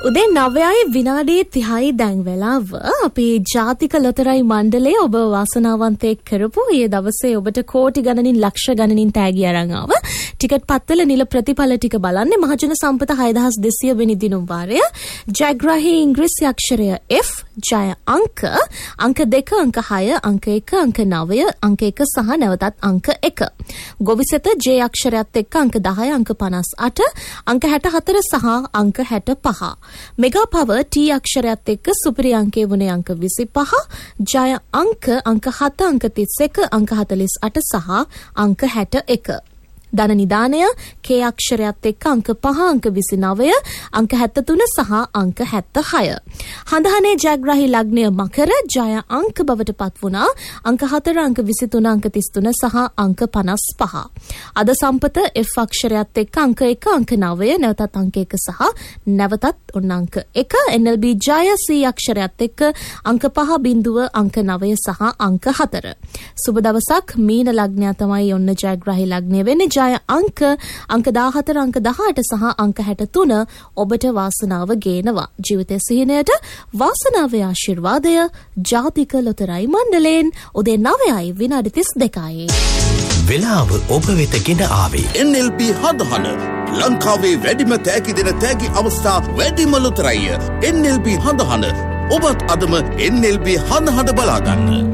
උදේ 9යි විනාඩි 30යි දැන් වෙලාව. අපි ජාතික ලොතරැයි මණ්ඩලය ඔබ වාසනාවන්තයෙක් කරපු ඊයේ දවසේ ඔබට කෝටි ගණනින් ලක්ෂ ගණනින් තෑගි අරන් ආව. ටිකට් පත්වල නිල ප්‍රතිඵල ටික බලන්නේ මහජන සම්පත 6200 වෙනි දිනුම් වාරය. ජයග්‍රාහී ඉංග්‍රීසි අක්ෂරය F, ජය අංක 2, අංක 6, අංක 1, අංක 9, අංක 1 සහ නැවතත් අංක 1. ගොවිසෙත J අක්ෂරයත් එක්ක අංක 10, අංක 58, අංක 64 සහ අංක 65. මෙගා පවර් T අක්ෂරයත් එක්ක සුපිරි අංකයේ වුණේ අංක 25, ජය අංක 7, අංක 31, අංක 48 සහ අංක 61. ධන නිදානය K අක්ෂරයත් එක්ක අංක 5, අංක 29, අංක 73 සහ අංක 76. හඳහනේ ජයග්‍රාහී ලග්නය මකර, ජය අංක බවට පත් වුණා අංක 4, අංක 23, අංක 33 සහ අංක 55. අද සම්පත F අක්ෂරයත් එක්ක අංක 1, අංක 9, නැවතත් අංක 1 සහ නැවතත් ඔන්න අංක 1. NLB ජය C අක්ෂරයත් එක්ක අංක 5, බිඳුව, අංක 9 සහ අංක 4. සුබ දවසක්. මීන ලග්නය තමයි ඔන්න ජයග්‍රාහී ලග්නය වෙන්නේ. ජය අංක 14, අංක 18 සහ අංක 63 ඔබට වාසනාව ගේනවා. ජීවිතයේ සිහිනයට වාසනාවේ ආශිර්වාදය ජාතික ලොතරැයි මණ්ඩලයෙන්. උදේ 9යි විනාඩි 32යි. වෙලාව ඔබ වෙත ගෙන ආවේ NLB හඳහන. ලංකාවේ වැඩිම තෑගි දෙන තෑගි අවස්ථා වැඩිම ලොතරැයි NLB හඳහන. ඔබත් අදම NLB හඳහන බලාගන්න.